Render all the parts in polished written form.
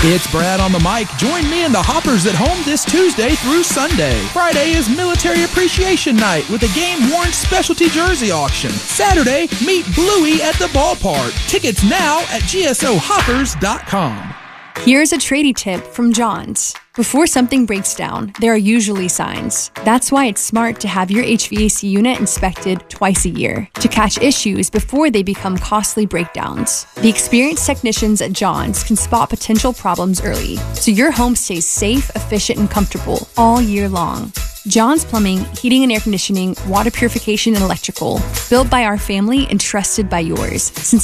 It's Brad on the mic. Join me and the Hoppers at home this Tuesday through Sunday. Friday is Military Appreciation Night with a game-worn specialty jersey auction. Saturday, meet Bluey at the ballpark. Tickets now at gsohoppers.com. Here's a tradie tip from John's. Before something breaks down, there are usually signs. That's why it's smart to have your HVAC unit inspected twice a year to catch issues before they become costly breakdowns. The experienced technicians at John's can spot potential problems early, so your home stays safe, efficient, and comfortable all year long. John's Plumbing, Heating and Air Conditioning, Water Purification and Electrical. Built by our family and trusted by yours since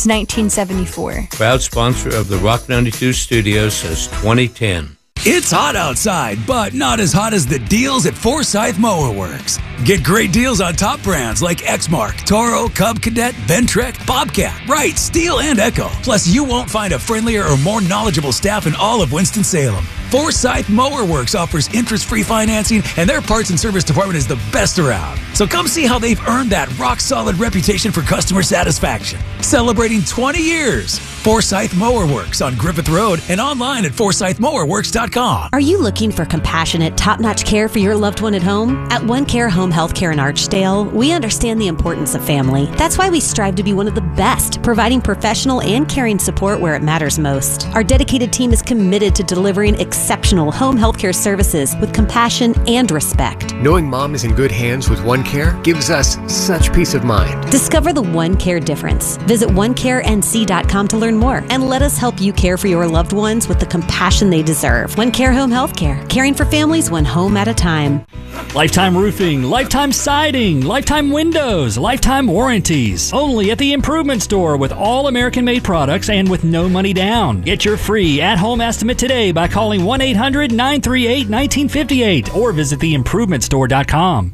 1974. Proud sponsor of the Rock 92 Studios since 2010. It's hot outside, but not as hot as the deals at Forsyth Mower Works. Get great deals on top brands like Exmark, Toro, Cub Cadet, Ventrek, Bobcat, Wright, Steel, and Echo. Plus, you won't find a friendlier or more knowledgeable staff in all of Winston-Salem. Forsyth Mower Works offers interest-free financing, and their parts and service department is the best around. So come see how they've earned that rock-solid reputation for customer satisfaction. Celebrating 20 years. Forsyth Mower Works on Griffith Road and online at forsythmowerworks.com. Are you looking for compassionate, top-notch care for your loved one at home? At One Care Home Healthcare in Archdale, we understand the importance of family. That's why we strive to be one of the best, providing professional and caring support where it matters most. Our dedicated team is committed to delivering exceptional home healthcare services with compassion and respect. Knowing Mom is in good hands with One Care gives us such peace of mind. Discover the One Care difference. Visit onecarenc.com to learn more and let us help you care for your loved ones with the compassion they deserve. One Care Home Healthcare, caring for families one home at a time. Lifetime Roofing, Lifetime Siding, Lifetime Windows, Lifetime Warranties. Only at the Improvement Store with all American-made products and with no money down. Get your free at-home estimate today by calling 1-800-938-1958 or visit theimprovementstore.com.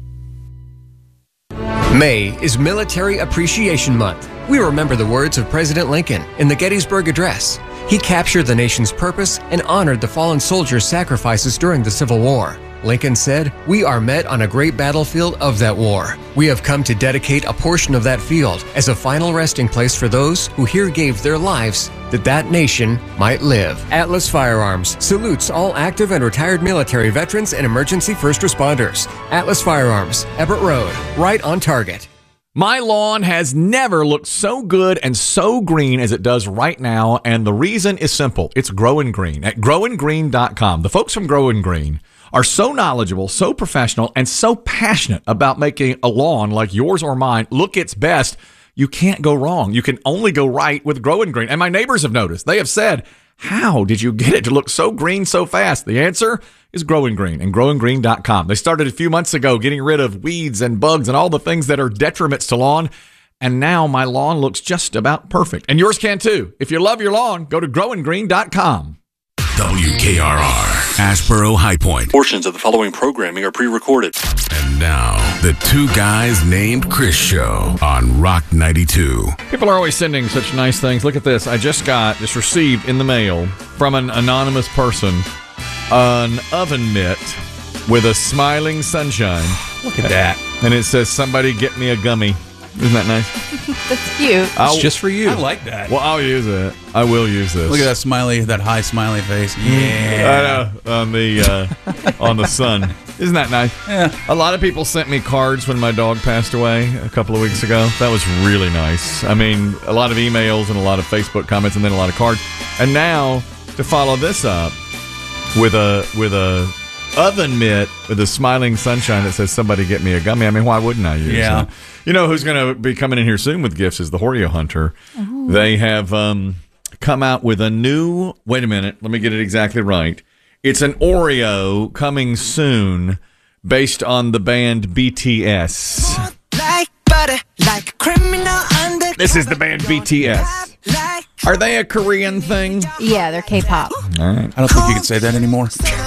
May is Military Appreciation Month. We remember the words of President Lincoln in the Gettysburg Address. He captured the nation's purpose and honored the fallen soldiers' sacrifices during the Civil War. Lincoln said, "We are met on a great battlefield of that war. We have come to dedicate a portion of that field as a final resting place for those who here gave their lives that that nation might live." Atlas Firearms salutes all active and retired military veterans and emergency first responders. Atlas Firearms, Everett Road, right on target. My lawn has never looked so good and so green as it does right now, and the reason is simple. It's Growing Green at growinggreen.com. The folks from Growing Green are so knowledgeable, so professional, and so passionate about making a lawn like yours or mine look its best. You can't go wrong. You can only go right with Growing Green. And my neighbors have noticed. They have said, "How did you get it to look so green so fast?" The answer is Growing Green and growinggreen.com. They started a few months ago getting rid of weeds and bugs and all the things that are detriments to lawn. And now my lawn looks just about perfect. And yours can too. If you love your lawn, go to growinggreen.com. WKRR, Asheboro High Point. Portions of the following programming are pre-recorded. And now, the Two Guys Named Chris show on Rock 92. People are always sending such nice things. Look at this. I just received in the mail from an anonymous person an oven mitt with a smiling sunshine. Look at that. And it says, "Somebody get me a gummy." Isn't that nice? That's cute. It's just for you. I like that. Well, I'll use it. I will use this. Look at that smiley, that high smiley face. Yeah. I know, on the sun. Isn't that nice? Yeah. A lot of people sent me cards when my dog passed away a couple of weeks ago. That was really nice. I mean, a lot of emails and a lot of Facebook comments and then a lot of cards. And now to follow this up with a oven mitt with a smiling sunshine that says, "Somebody get me a gummy." I mean, why wouldn't I use it? You know who's going to be coming in here soon with gifts is the Oreo Hunter. Oh. They have come out with a new, wait a minute, let me get it exactly right. It's an Oreo coming soon based on the band BTS. Like butter, like criminal under. This is the band BTS. Are they a Korean thing? Yeah, they're K-pop. All right. I don't think you can say that anymore.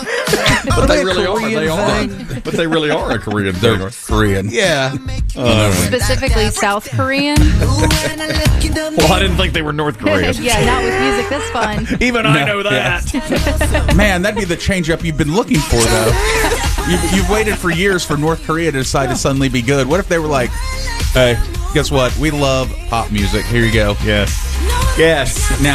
But they really are. They are. But they really are a Korean thing. They're Korean. Yeah. Specifically South Korean. Well, I didn't think they were North Korean. Yeah, not with music this fun. Even I know that. Yeah. Man, that'd be the change-up you've been looking for, though. You've waited for years for North Korea to decide to suddenly be good. What if they were like, "Hey, guess what? We love pop music. Here you go." Yes. Yes. Now,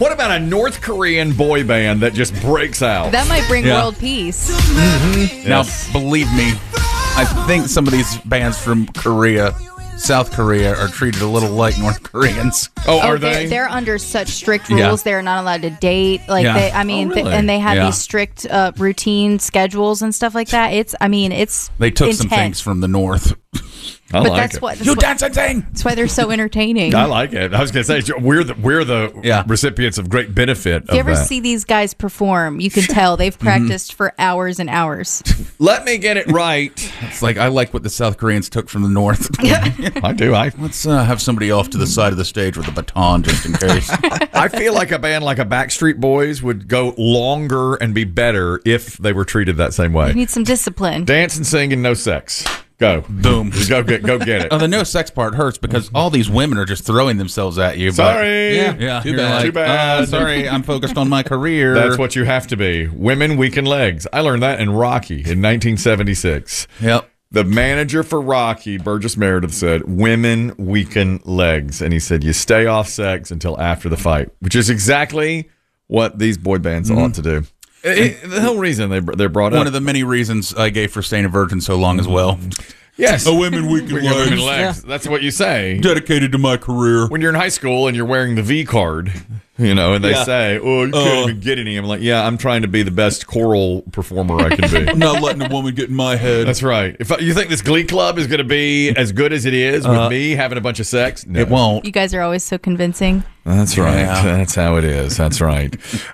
What about a North Korean boy band that just breaks out? That might bring world peace. Mm-hmm. Now, believe me, I think some of these bands from Korea, South Korea, are treated a little like North Koreans. Oh, are they? They're under such strict rules. They're not allowed to date. Like really? and they have these strict routine schedules and stuff like that. It's they took intense. some things from the North. I but like that's it. what You dance and sing. That's why they're so entertaining. I like it. I was going to say we're the recipients of great benefit. If you ever see these guys perform, you can tell they've practiced for hours and hours. Let me get it right. It's like I like what the South Koreans took from the North. I do. Let's have somebody off to the side of the stage with a baton just in case. I feel like a band like a Backstreet Boys would go longer and be better if they were treated that same way. You need some discipline. Dance and sing and no sex. Go. Boom. Just go get it. Oh, the no sex part hurts because all these women are just throwing themselves at you. Sorry. Yeah. Too bad. Too bad. Sorry, I'm focused on my career. That's what you have to be. Women weaken legs. I learned that in Rocky in 1976. Yep. The manager for Rocky, Burgess Meredith, said, women weaken legs. And he said, you stay off sex until after the fight, which is exactly what these boy bands ought to do. The whole reason they're brought up. One of the many reasons I gave for staying a virgin so long as well. Yes. Women weaken legs. Yeah. That's what you say. Dedicated to my career. When you're in high school and you're wearing the V card, and they say, oh, you can't even get any. I'm like, yeah, I'm trying to be the best choral performer I can be. I'm not letting a woman get in my head. That's right. If you think this Glee Club is going to be as good as it is with me having a bunch of sex, no. It won't. You guys are always so convincing. That's right. Yeah. That's how it is. That's right.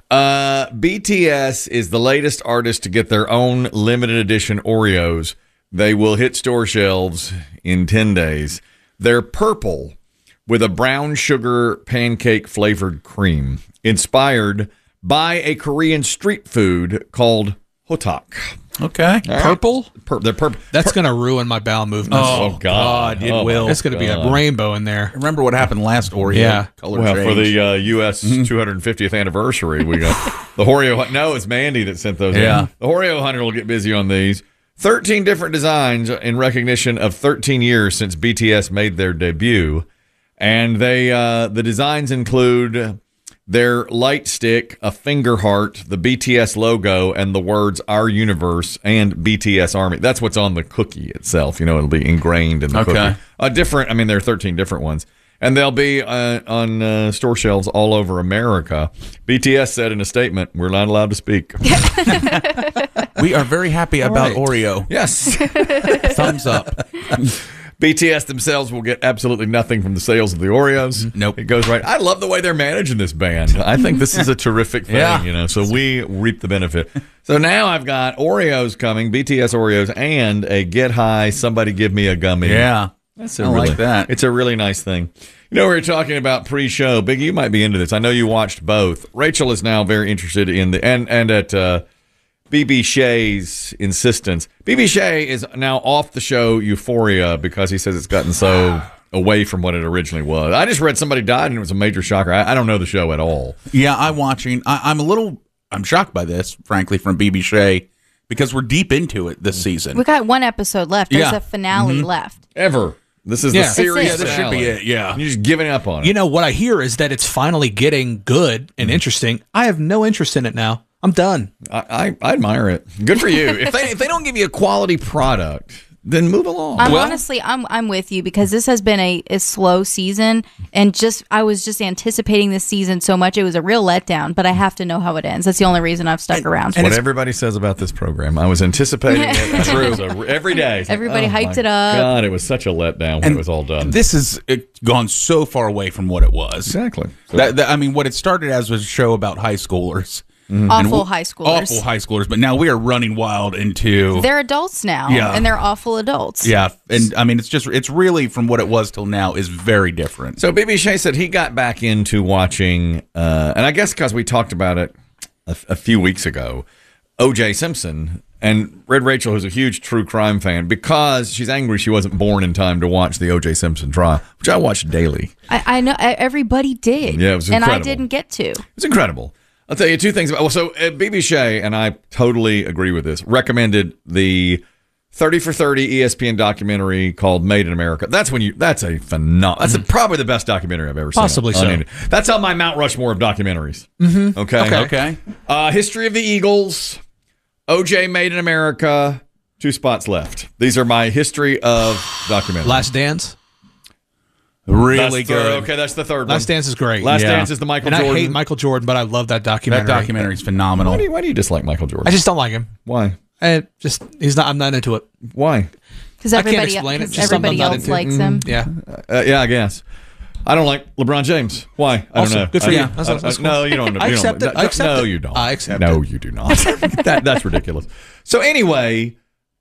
BTS is the latest artist to get their own limited edition Oreos. They will hit store shelves in 10 days. They're purple with a brown sugar pancake flavored cream, inspired by a Korean street food called hotak. Okay. Right. Purple? They're purple. That's going to ruin my bowel movements. Oh, God. It will. It's going to be a rainbow in there. Remember what happened last Oreo? Color change. For the U.S. 250th anniversary, we got the Oreo. No, it's Mandy that sent those in. The Oreo Hunter will get busy on these. 13 different designs in recognition of 13 years since BTS made their debut. And they the designs include their light stick, a finger heart, the BTS logo, and the words "Our Universe" and BTS Army. That's what's on the cookie itself. It'll be ingrained in the cookie. There are 13 different ones. And they'll be on store shelves all over America. BTS said in a statement, we're not allowed to speak. We are very happy about Oreo. Yes. Thumbs up. BTS themselves will get absolutely nothing from the sales of the Oreos. Nope. It goes right. I love the way they're managing this band. I think this is a terrific thing, so we reap the benefit. So now I've got Oreos coming, BTS Oreos, and a Get High, Somebody Give Me a Gummy. Yeah. Like that. It's a really nice thing. We were talking about pre-show. Big, you might be into this. I know you watched both. Rachel is now very interested in and at BB Shea's insistence. BB Shea is now off the show Euphoria because he says it's gotten so away from what it originally was. I just read somebody died and it was a major shocker. I don't know the show at all. Yeah, I'm shocked by this, frankly, from BB Shea because we're deep into it this season. We got one episode left. There's a finale left. Ever. This is the series. This should be it. Yeah. You're just giving up on it. What I hear is that it's finally getting good and interesting. I have no interest in it now. I'm done. I admire it. Good for you. If they don't give you a quality product, then move along. Honestly, I'm with you because this has been a slow season, and I was just anticipating this season so much. It was a real letdown, but I have to know how it ends. That's the only reason I've stuck around. What everybody says about this program. I was anticipating it. True. Every day. Everybody hyped it up. God, it was such a letdown when it was all done. This has gone so far away from what it was. Exactly. What it started as was a show about high schoolers. Mm-hmm. Awful high schoolers. But now we are running wild into... They're adults now, and they're awful adults. Yeah, and it's really, from what it was till now, is very different. So BB Shea said he got back into watching, and I guess because we talked about it a few weeks ago, O.J. Simpson, and Red Rachel, who's a huge true crime fan, because she's angry she wasn't born in time to watch the O.J. Simpson trial, which I watched daily. I know, everybody did. Yeah, it was incredible. And I didn't get to. It's incredible. I'll tell you two things about. So BB Shea, and I totally agree with this, recommended the 30 for 30 ESPN documentary called Made in America. That's a phenomenal. That's probably the best documentary I've ever seen. Possibly so. That's on my Mount Rushmore of documentaries. Mm-hmm. Okay. History of the Eagles, OJ Made in America, 2 spots left. These are my history of documentaries. Last Dance. Really good. Okay, that's the third one. Last Dance is great. Last Dance is the Michael Jordan. I hate Michael Jordan, but I love that documentary. That documentary is phenomenal. Why do you dislike Michael Jordan? I just don't like him. Why? I'm not into it. Why? Because everybody else likes him. Yeah. I guess. I don't like LeBron James. Why? I don't know. Good for you. That's cool. No, you don't. I accept it. No, you don't. I accept No, it. you do not. That's ridiculous. So anyway,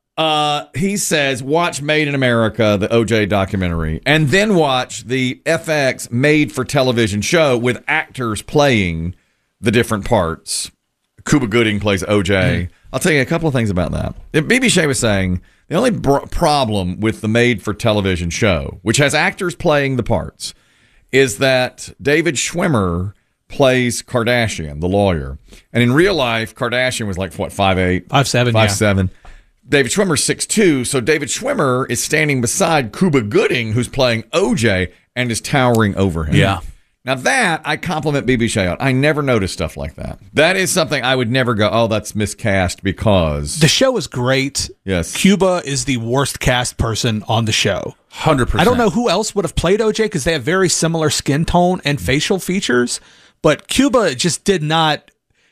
he says, watch Made in America, the OJ documentary, and then watch the FX Made for Television show with actors playing the different parts. Cuba Gooding plays OJ. I'll tell you a couple of things about that. BB Shea was saying the only problem with the Made for Television show, which has actors playing the parts, is that David Schwimmer plays Kardashian, the lawyer. And in real life, Kardashian was like, 5'8"? 5'7", 5'7". David Schwimmer's 6'2", so David Schwimmer is standing beside Cuba Gooding, who's playing OJ, and is towering over him. Yeah. Now that I compliment BB Shea on. I never noticed stuff like that. That is something I would never go, oh, that's miscast because... The show is great. Yes. Cuba is the worst cast person on the show. 100%. I don't know who else would have played OJ because they have very similar skin tone and facial features, but Cuba just did not...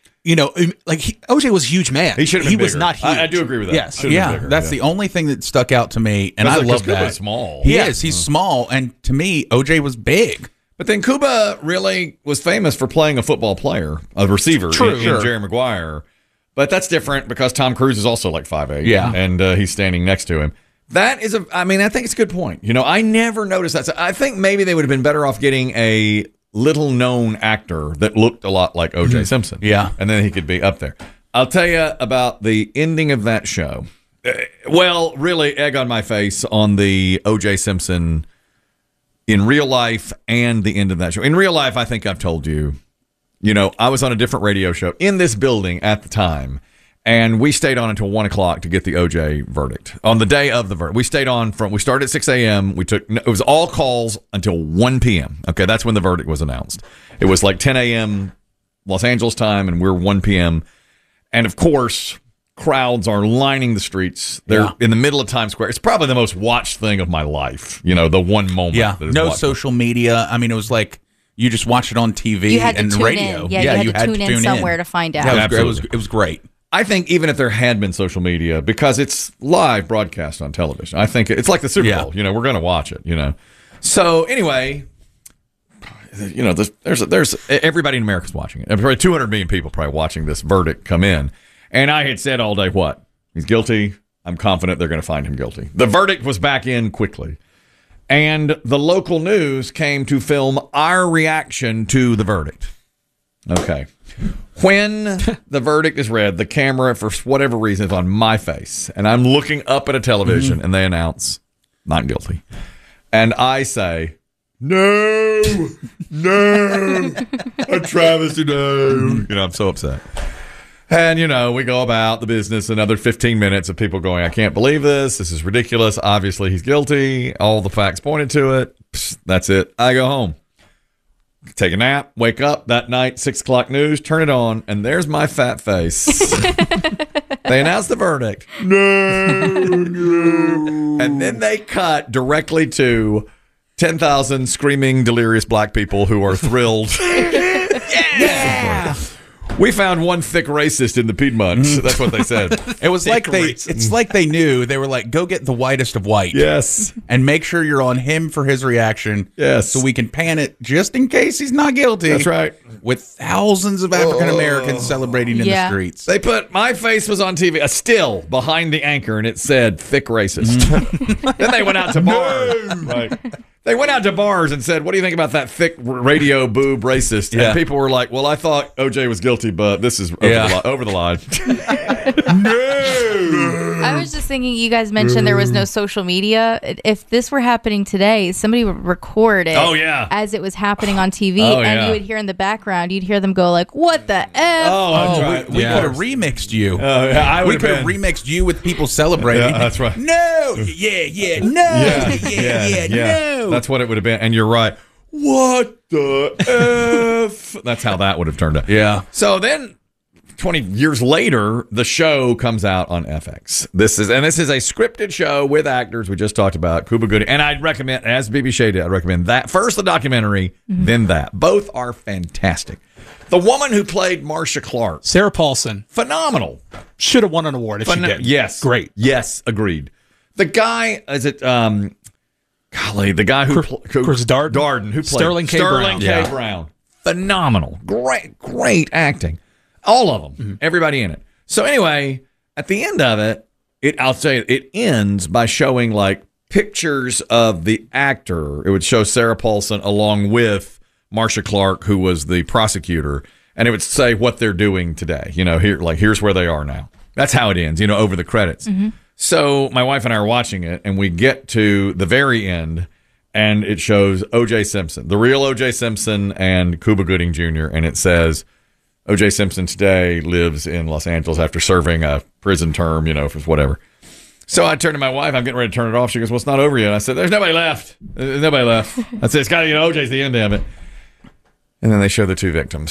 OJ was a huge man. He should have been was bigger. not huge. I do agree with that. Yes. That's the only thing that stuck out to me, and I love that. Cuba's small. He is. He's small, and to me, OJ was big. But then Cuba really was famous for playing a football player, a receiver in Jerry Maguire. But that's different because Tom Cruise is also like 5'8". Yeah. And he's standing next to him. I think it's a good point. I never noticed that. So I think maybe they would have been better off getting a little-known actor that looked a lot like O.J. Simpson. Yeah. And then he could be up there. I'll tell you about the ending of that show. Well, really, egg on my face on the O.J. Simpson in real life and the end of that show. In real life, I think I've told you, I was on a different radio show in this building at the time, and we stayed on until 1 o'clock to get the OJ verdict. On the day of the verdict, we stayed on we started at 6 a.m. It was all calls until 1 p.m. Okay, that's when the verdict was announced. It was like 10 a.m. Los Angeles time, and we're 1 p.m. And of course, crowds are lining the streets. They're in the middle of Times Square. It's probably the most watched thing of my life. The one moment. Yeah. That is No watched. social media. I mean, it was like you just watched it on TV You had to and tune radio. in. Yeah, you had to tune in somewhere to find out. Yeah, it was great. I think even if there had been social media, because it's live broadcast on television, I think it's like the Super Bowl. We're going to watch it. So anyway, there's everybody in America's watching it. Probably 200 million people probably watching this verdict come in. And I had said all day, what? He's guilty. I'm confident they're going to find him guilty. The verdict was back in quickly. And the local news came to film our reaction to the verdict. Okay. When the verdict is read, the camera, for whatever reason, is on my face. And I'm looking up at a television, and they announce, not guilty. And I say, no, a travesty, no. I'm so upset. And, we go about the business, another 15 minutes of people going, I can't believe this. This is ridiculous. Obviously, he's guilty. All the facts pointed to it. Psst, that's it. I go home. Take a nap, wake up that night, 6 o'clock news, turn it on, and there's my fat face. They announce the verdict. No. And then they cut directly to 10,000 screaming, delirious black people who are thrilled. Yeah! We found one thick racist in the Piedmont. That's what they said. It was it's like they knew. They were like, go get the whitest of white. Yes. And make sure you're on him for his reaction. Yes. So we can pan it just in case he's not guilty. That's right. With thousands of African Americans celebrating in the streets. They put, my face was on TV, a still behind the anchor, and it said, thick racist. Then they went out to bars. Right. They went out to bars and said, what do you think about that thick radio boob racist? And people were like, well, I thought OJ was guilty, but this is over the line. No. I was just thinking, you guys mentioned there was no social media. If this were happening today, somebody would record it as it was happening on TV, and you would hear in the background, you'd hear them go like, what the F? We could have remixed you. I we would could have remixed you with people celebrating. Yeah, that's right. No! No! That's what it would have been. And you're right. What the F? That's how that would have turned out. Yeah. So then 20 years later, the show comes out on FX. This is a scripted show with actors we just talked about, Cuba Gooding. And I'd recommend, as BB Shea did, I'd recommend that. First the documentary, then that. Both are fantastic. The woman who played Marcia Clark, Sarah Paulson, phenomenal. Should have won an award if she did. Yes. Great. Yes, agreed. The guy, the guy who Chris Darden, who played Sterling K. Brown. Phenomenal. Great acting. All of them. Everybody in it. So anyway, at the end of it, I'll say it ends by showing like pictures of the actor. It would show Sarah Paulson along with Marcia Clark, who was the prosecutor, and it would say what they're doing today. Here's where they are now. That's how it ends, over the credits. So my wife and I are watching it, and we get to the very end, and it shows O.J. Simpson, the real O.J. Simpson, and Cuba Gooding Jr., and it says, O.J. Simpson today lives in Los Angeles after serving a prison term, for whatever. So I turned to my wife. I'm getting ready to turn it off. She goes, well, it's not over yet. I said, there's nobody left. There's nobody left. I said, it's got to, O.J.'s the end of it. And then they show the two victims.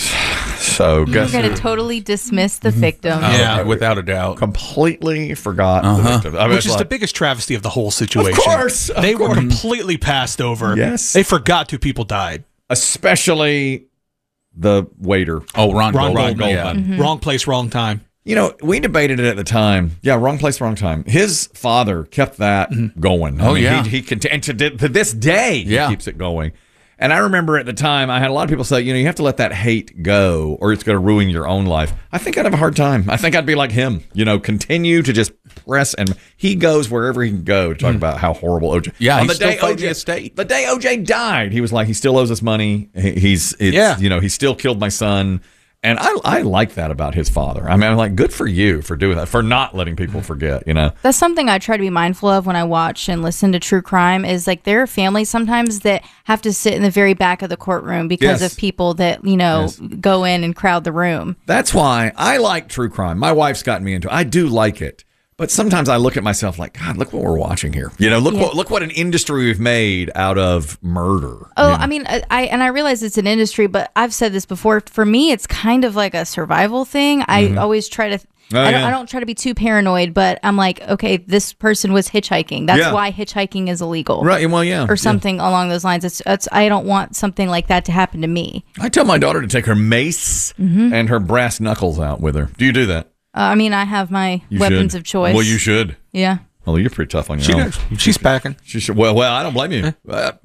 So You're going to totally dismiss the victim. Yeah, without a doubt. Completely forgot the victims. Which is the biggest travesty of the whole situation. Of course. They were completely passed over. Yes. They forgot two people died. Especially the waiter. Oh, Ron Goldman. Yeah. Wrong place, wrong time. We debated it at the time. Yeah, wrong place, wrong time. His father kept that going. He to this day he keeps it going. And I remember at the time, I had a lot of people say, you have to let that hate go or it's going to ruin your own life. I think I'd have a hard time. I think I'd be like him, continue to just press. And he goes wherever he can go to talk about how horrible OJ. Yeah, on he's still fighting the estate. The day OJ died, he was like, he still owes us money. He still killed my son. And I like that about his father. I mean, I'm like, good for you for doing that, for not letting people forget, That's something I try to be mindful of when I watch and listen to true crime is like there are families sometimes that have to sit in the very back of the courtroom because of people that, go in and crowd the room. That's why I like true crime. My wife's gotten me into it. I do like it. But sometimes I look at myself like, God, look what we're watching here. Look what an industry we've made out of murder. Oh, I mean, I realize it's an industry, but I've said this before. For me, it's kind of like a survival thing. I always try to. I don't try to be too paranoid, but I'm like, okay, this person was hitchhiking. That's why hitchhiking is illegal, right? Well, yeah, or something along those lines. It's I don't want something like that to happen to me. I tell my daughter to take her mace and her brass knuckles out with her. Do you do that? I mean, I have my weapons of choice. Well, you should. Yeah. Well, you're pretty tough on your own. She's packing. She should. Well, I don't blame you.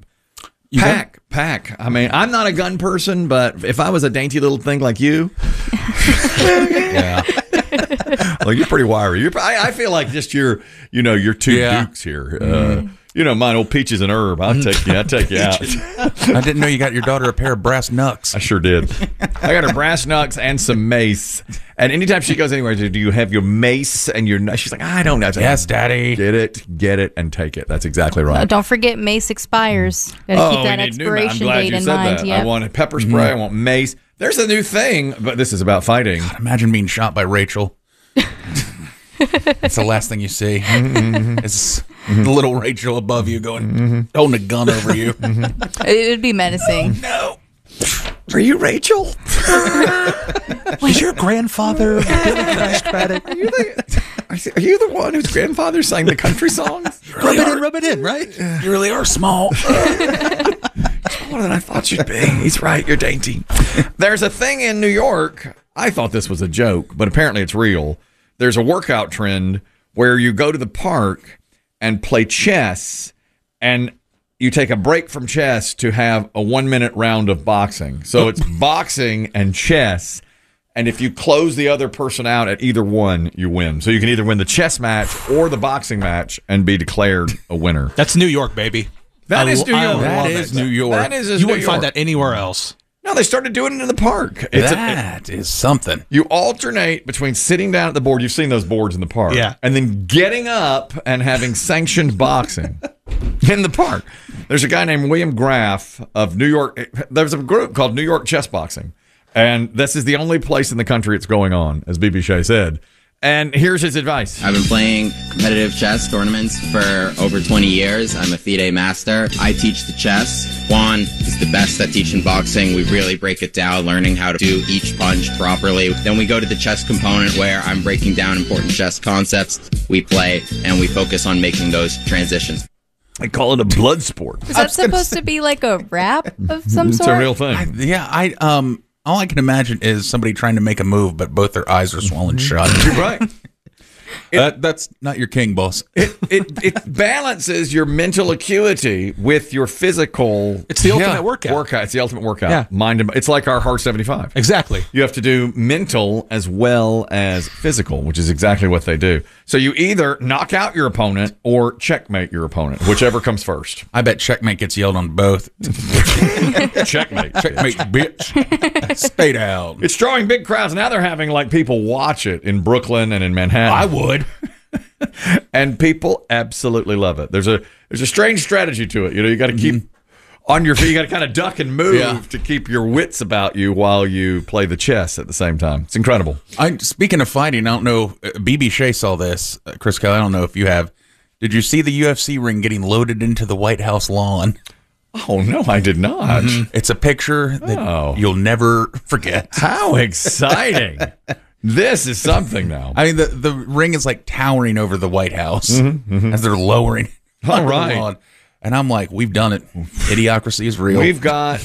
Pack. I mean, I'm not a gun person, but if I was a dainty little thing like you, yeah. Well, you're pretty wiry. I feel like just your two dukes here. Mine old Peaches and Herb. I'll take you out. I didn't know you got your daughter a pair of brass knucks. I sure did. I got her brass knucks and some mace. And anytime she goes anywhere, do you have your mace and your? She's like, I don't know. Yes, Daddy. Get it, and take it. That's exactly right. Don't forget, mace expires. Got to keep that expiration date in mind. Yep. I want pepper spray. I want mace. There's a new thing, but this is about fighting. God, imagine being shot by Rachel. That's the last thing you see. It's little Rachel above you going, holding a gun over you. It would be menacing. No. Are you Rachel? Is your grandfather Billy Crash Craddock? Are you the one whose grandfather sang the country songs? Rub it in, right? You really are small. Smaller than I thought you'd be. He's right. You're dainty. There's a thing in New York. I thought this was a joke, but apparently it's real. There's a workout trend where you go to the park and play chess, and you take a break from chess to have a 1-minute round of boxing. So it's boxing and chess, and if you close the other person out at either one, you win. So you can either win the chess match or the boxing match and be declared a winner. That's New York, baby. That is New York. That is New York. You wouldn't find that anywhere else. No, they started doing it in the park. That is something. You alternate between sitting down at the board. You've seen those boards in the park. Yeah. And then getting up and having sanctioned boxing in the park. There's a guy named William Graff of New York. There's a group called New York Chess Boxing. And this is the only place in the country it's going on, as BB Shea said. And here's his advice. I've been playing competitive chess tournaments for over 20 years. I'm a FIDE master. I teach the chess. Juan is the best at teaching boxing. We really break it down, learning how to do each punch properly. Then we go to the chess component where I'm breaking down important chess concepts. We play and we focus on making those transitions. I call it a blood sport. Is that supposed to be like a rap of some sort? It's a real thing. All I can imagine is somebody trying to make a move, but both their eyes are swollen shut. You're right. That's not your king, boss. It balances your mental acuity with your physical. It's the ultimate workout. It's the ultimate workout. Yeah. Mind and it's like our Heart 75. Exactly. You have to do mental as well as physical, which is exactly what they do. So you either knock out your opponent or checkmate your opponent, whichever comes first. I bet checkmate gets yelled on both. Checkmate, bitch. Stay down. It's drawing big crowds. Now they're having like people watch it in Brooklyn and in Manhattan. I would. And people absolutely love it. There's a strange strategy to it. You know, you got to keep on your feet. You got to kind of duck and move to keep your wits about you while you play the chess at the same time. It's incredible. Speaking of fighting, I don't know. BB Shea saw this. Chris Kelly, I don't know if you have. Did you see the UFC ring getting loaded into the White House lawn? Oh, no, I did not. It's a picture that you'll never forget. How exciting. This is something now. I mean, the ring is like towering over the White House as they're lowering. All right. Lawn. And I'm like, we've done it. Idiocracy is real. We've got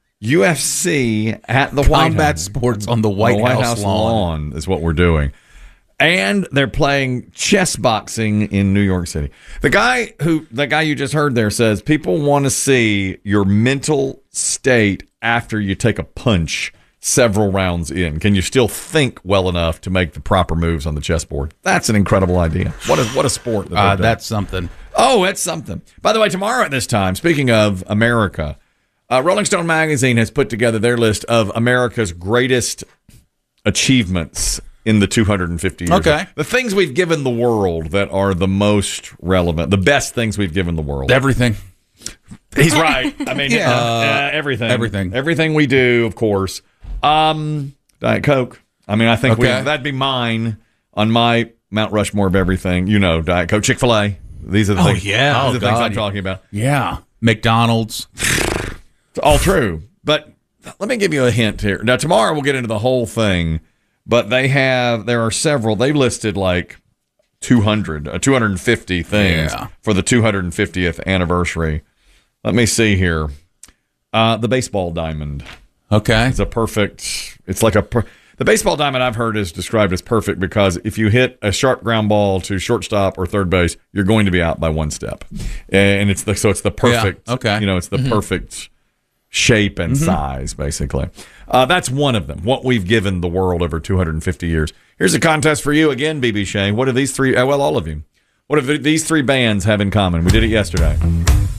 UFC at the White House. Combat sports on the White House lawn is what we're doing. And they're playing chess boxing in New York City. The guy you just heard there says people want to see your mental state after you take a punch several rounds in. Can you still think well enough to make the proper moves on the chessboard? That's an incredible idea. What a sport. That's something. Oh, it's something. By the way, tomorrow at this time, speaking of America, Rolling Stone magazine has put together their list of America's greatest achievements in the 250 years. Okay. The things we've given the world that are the most relevant, the best things we've given the world. Everything. He's right. I mean, everything. Everything we do, of course. Diet Coke. I mean, I think that'd be mine on my Mount Rushmore of everything. You know, Diet Coke, Chick-fil-A. These are the things. Yeah. These are the things I'm talking about. Yeah. McDonald's. It's all true. But let me give you a hint here. Now, tomorrow we'll get into the whole thing, but there are several. They listed like 250 things for the 250th anniversary. Let me see here. The baseball diamond. Okay. The baseball diamond I've heard is described as perfect because if you hit a sharp ground ball to shortstop or third base, you're going to be out by one step. And it's the perfect, it's the perfect shape and size, basically. That's one of them, what we've given the world over 250 years. Here's a contest for you again, BB Shea. What do these three, all of you, what do these three bands have in common? We did it yesterday.